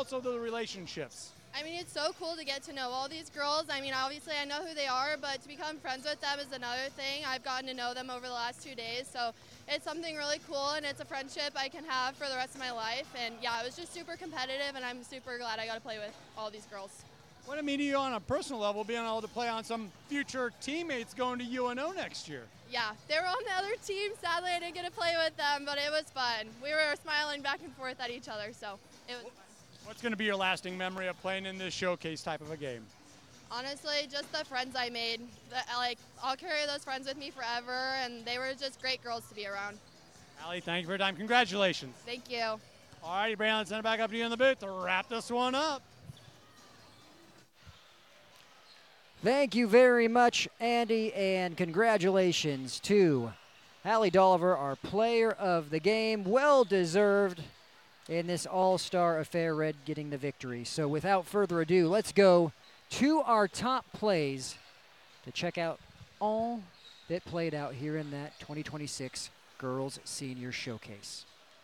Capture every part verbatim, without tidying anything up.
also the relationships? I mean, it's so cool to get to know all these girls. I mean, obviously I know who they are, but to become friends with them is another thing. I've gotten to know them over the last two days, so it's something really cool, and it's a friendship I can have for the rest of my life. And yeah, it was just super competitive, and I'm super glad I got to play with all these girls. What did it mean to you on a personal level, being able to play on some future teammates going to U N O next year? Yeah, they were on the other team. Sadly, I didn't get to play with them, but it was fun. We were smiling back and forth at each other, so it was. What's going to be your lasting memory of playing in this showcase type of a game? Honestly, just the friends I made. The, like, I'll carry those friends with me forever, and they were just great girls to be around. Allie, thank you for your time. Congratulations. Thank you. All righty, Brandon, let's send it back up to you in the booth to wrap this one up. Thank you very much, Andy, and congratulations to Hallie Dolliver, our player of the game. Well deserved in this all-star affair, Red getting the victory. So without further ado, let's go to our top plays to check out all that played out here in that twenty twenty-six Girls Senior Showcase.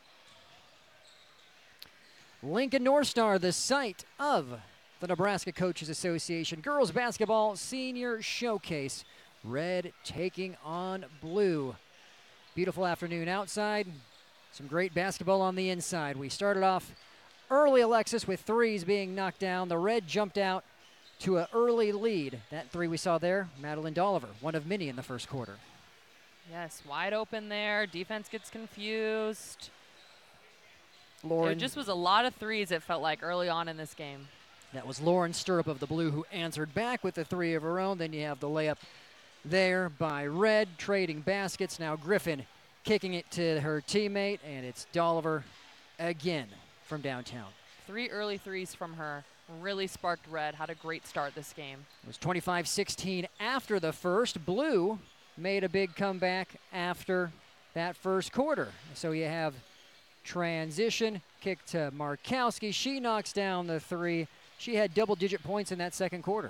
Lincoln North Star, the site of the Nebraska Coaches Association Girls Basketball Senior Showcase. Red taking on blue. Beautiful afternoon outside. Some great basketball on the inside. We started off early, Alexis, with threes being knocked down. The Red jumped out to an early lead. That three we saw there, Madeline Dolliver, one of many in the first quarter. Yes, wide open there. Defense gets confused. Lauren, It just was a lot of threes, it felt like, early on in this game. That was Lauren Stirrup of the blue who answered back with the three of her own. Then you have the layup there by Red, trading baskets. Now Griffin kicking it to her teammate, and it's Dolliver again from downtown. Three early threes from her really sparked Red. Had a great start this game. It was twenty-five sixteen after the first. Blue made a big comeback after that first quarter. So you have transition, kick to Markowski. She knocks down the three. She had double-digit points in that second quarter.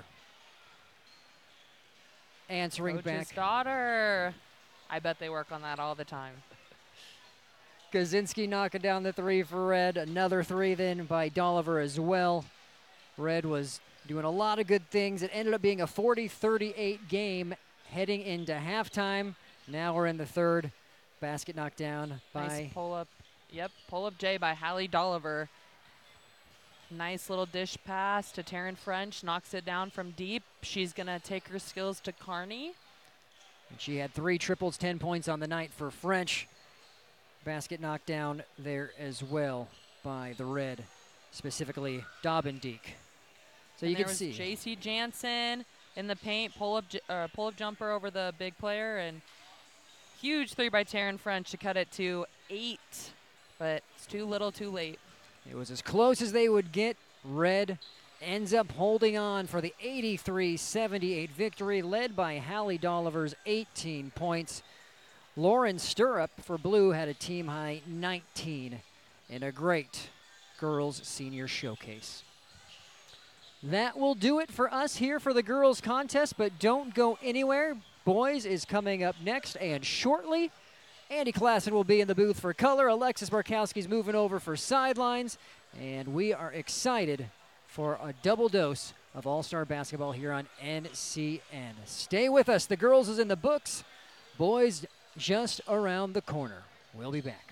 Answering Coach's back. daughter. I bet they work on that all the time. Kaczynski knocking down the three for Red. Another three then by Dolliver as well. Red was doing a lot of good things. It ended up being a forty thirty-eight game heading into halftime. Now we're in the third. Basket knocked down by... Nice pull-up. Yep, pull-up J by Hallie Dolliver. Nice little dish pass to Taryn French. Knocks it down from deep. She's going to take her skills to Carney. And she had three triples, ten points on the night for French. Basket knocked down there as well by the Red, specifically Dobbendeek. So and you there can was see. J C Jansen in the paint, pull-up uh, pull-up jumper over the big player, and huge three by Taryn French to cut it to eight. But it's too little, too late. It was as close as they would get. Red ends up holding on for the eighty-three seventy-eight victory, led by Hallie Dolliver's eighteen points. Lauren Stirrup for Blue had a team-high nineteen in a great girls' senior showcase. That will do it for us here for the girls' contest, but don't go anywhere. Boys is coming up next, and shortly, Andy Klassen will be in the booth for color. Alexis Markowski's moving over for sidelines, and we are excited for a double dose of all-star basketball here on N C N. Stay with us. The girls is in the books. Boys just around the corner. We'll be back.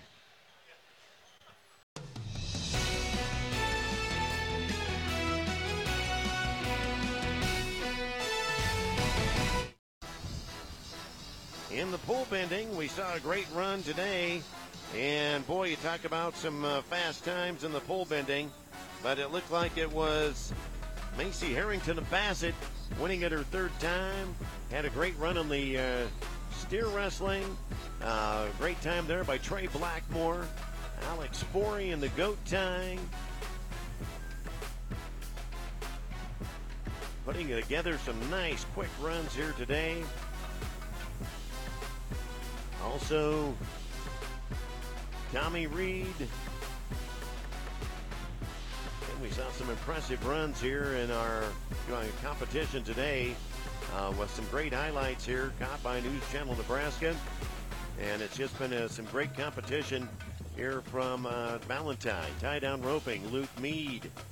In the pole bending, we saw a great run today. And boy, you talk about some uh, fast times in the pole bending. But it looked like it was Macy Harrington of Bassett winning it her third time. Had a great run on the uh, steer wrestling. Uh, great time there by Trey Blackmore. Alex Sporey in the goat tying. Putting together some nice quick runs here today. Also, Tommy Reed. And we saw some impressive runs here in our uh, competition today uh, with some great highlights here caught by News Channel Nebraska. And it's just been uh, some great competition here from uh, Valentine. Tie down roping, Luke Mead